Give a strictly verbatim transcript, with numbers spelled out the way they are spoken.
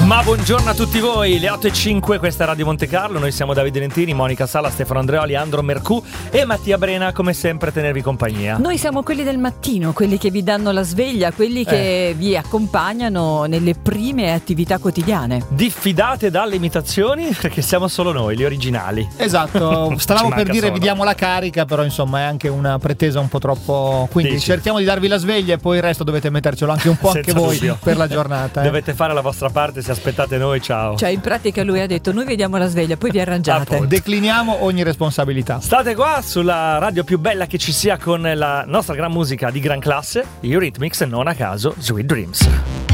Ma buongiorno a tutti voi, le otto e cinque, questa è Radio Monte Carlo, noi siamo Davide Lentini, Monica Sala, Stefano Andreoli, Andro Mercù e Mattia Brena, come sempre a tenervi compagnia. Noi siamo quelli del mattino, quelli che vi danno la sveglia, quelli che eh. vi accompagnano nelle prime attività quotidiane. Diffidate dalle imitazioni, perché siamo solo noi, gli originali. Esatto, stavamo per dire solo. Vi diamo la carica, però insomma è anche una pretesa un po' troppo, quindi Dici. cerchiamo di darvi la sveglia e poi il resto dovete mettercelo anche un po' anche voi dubbio. per la giornata. Eh. Dovete fare la vostra parte, se aspettate noi, ciao. Cioè in pratica lui ha detto noi vediamo la sveglia, poi vi arrangiate. Appunto. Decliniamo ogni responsabilità. State qua sulla radio più bella che ci sia, con la nostra gran musica di gran classe, Eurythmics, non a caso Sweet Dreams.